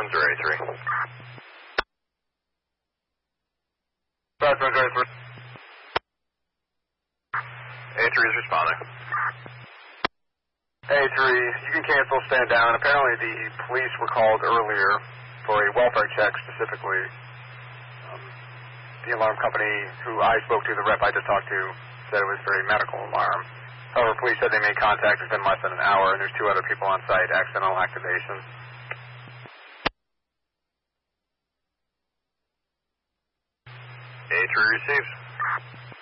Windsor A3. Southwest Windsor A3 is responding. A3, you can cancel, stand down. Apparently the police were called earlier for a welfare check specifically. The alarm company who I spoke to, the rep I just talked to, said it was for a medical alarm. However, police said they made contact within less than an hour, and there's 2 other people on site, accidental activation. A3 receives.